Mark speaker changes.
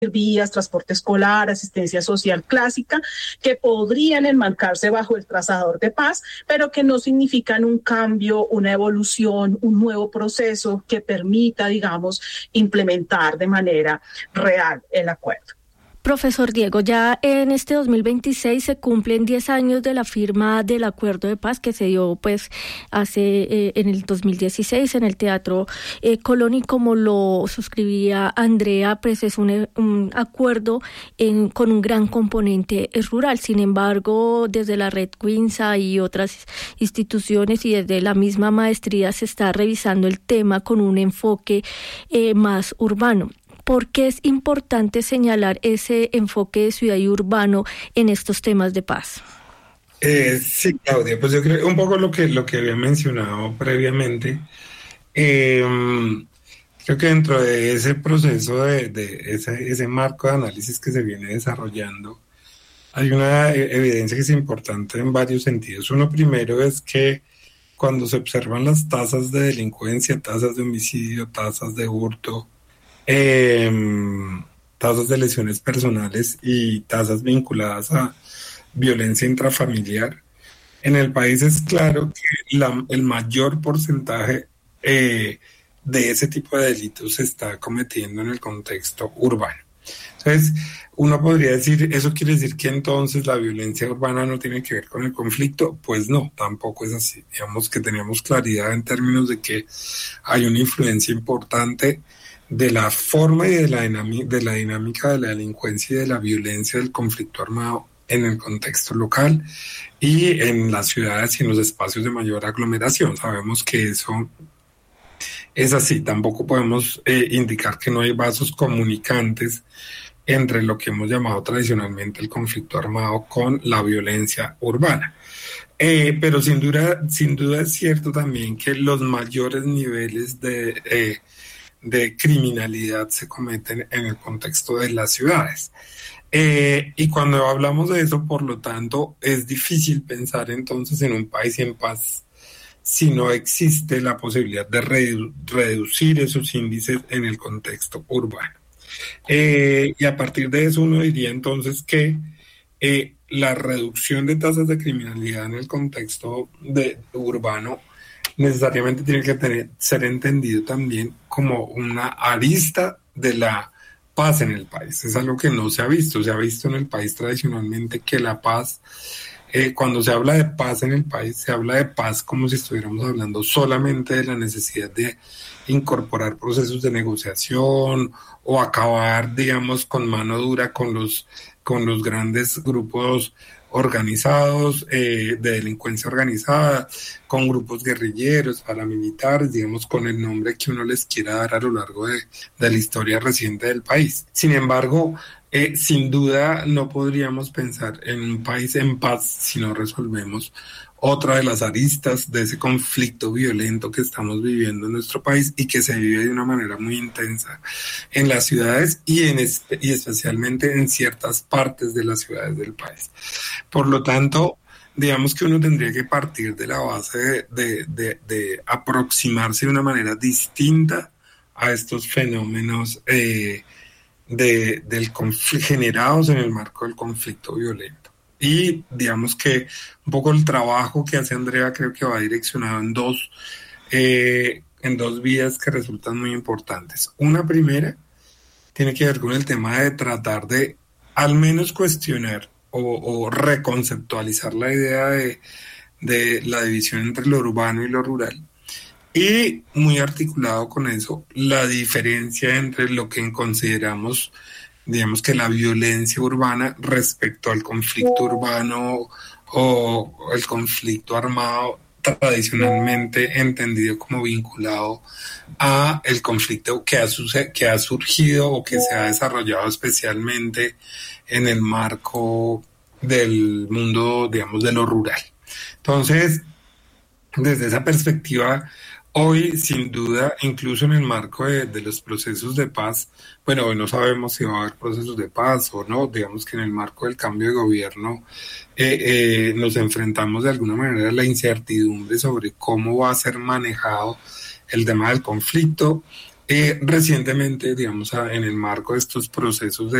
Speaker 1: vías, transporte escolar, asistencia social clásica, que podrían enmarcarse bajo el trazador de paz, pero que no significan un cambio, una evolución, un nuevo proceso que permita, digamos, implementar de manera real el acuerdo.
Speaker 2: Profesor Diego, ya en este 2026 se cumplen 10 años de la firma del acuerdo de paz que se dio en el 2016 en el Teatro Colón, y como lo suscribía Andrea, pues es un acuerdo con un gran componente rural. Sin embargo, desde la Red Quinza y otras instituciones y desde la misma maestría se está revisando el tema con un enfoque más urbano. ¿Por qué es importante señalar ese enfoque de ciudad y urbano en estos temas de paz?
Speaker 3: Sí, Claudia, pues yo creo un poco lo que había mencionado previamente. Creo que dentro de ese proceso de ese marco de análisis que se viene desarrollando, hay una evidencia que es importante en varios sentidos. Uno primero es que cuando se observan las tasas de delincuencia, tasas de homicidio, tasas de hurto, tasas de lesiones personales y tasas vinculadas a violencia intrafamiliar, en el país es claro que el mayor porcentaje de ese tipo de delitos se está cometiendo en el contexto urbano. Entonces, uno podría decir, ¿eso quiere decir que entonces la violencia urbana no tiene que ver con el conflicto? Pues no, tampoco es así. Digamos que tenemos claridad en términos de que hay una influencia importante de la forma y de la dinámica de la delincuencia y de la violencia del conflicto armado en el contexto local y en las ciudades y en los espacios de mayor aglomeración. Sabemos que eso es así. Tampoco podemos indicar que no hay vasos comunicantes entre lo que hemos llamado tradicionalmente el conflicto armado con la violencia urbana. Pero sin duda es cierto también que los mayores niveles de criminalidad se cometen en el contexto de las ciudades. Y cuando hablamos de eso, por lo tanto, es difícil pensar entonces en un país en paz si no existe la posibilidad de reducir esos índices en el contexto urbano. Y a partir de eso uno diría entonces que la reducción de tasas de criminalidad en el contexto urbano necesariamente tiene que ser entendido también como una arista de la paz en el país. Es algo que no se ha visto. Se ha visto en el país tradicionalmente que la paz, cuando se habla de paz en el país, se habla de paz como si estuviéramos hablando solamente de la necesidad de incorporar procesos de negociación o acabar, digamos, con mano dura con los grandes grupos organizados, de delincuencia organizada, con grupos guerrilleros, paramilitares, digamos, con el nombre que uno les quiera dar a lo largo de la historia reciente del país. Sin embargo, sin duda no podríamos pensar en un país en paz si no resolvemos otra de las aristas de ese conflicto violento que estamos viviendo en nuestro país y que se vive de una manera muy intensa en las ciudades y especialmente en ciertas partes de las ciudades del país. Por lo tanto, digamos que uno tendría que partir de la base de aproximarse de una manera distinta a estos fenómenos generados en el marco del conflicto violento. Y digamos que un poco el trabajo que hace Andrea creo que va direccionado en dos vías que resultan muy importantes. Una primera tiene que ver con el tema de tratar de al menos cuestionar o reconceptualizar la idea de la división entre lo urbano y lo rural. Y muy articulado con eso, la diferencia entre lo que consideramos, digamos que la violencia urbana respecto al conflicto urbano o el conflicto armado tradicionalmente entendido como vinculado a el conflicto que ha surgido o que se ha desarrollado especialmente en el marco del mundo, digamos, de lo rural. Entonces, desde esa perspectiva, hoy, sin duda, incluso en el marco de los procesos de paz, bueno, hoy no sabemos si va a haber procesos de paz o no, digamos que en el marco del cambio de gobierno nos enfrentamos de alguna manera a la incertidumbre sobre cómo va a ser manejado el tema del conflicto. Recientemente, digamos, en el marco de estos procesos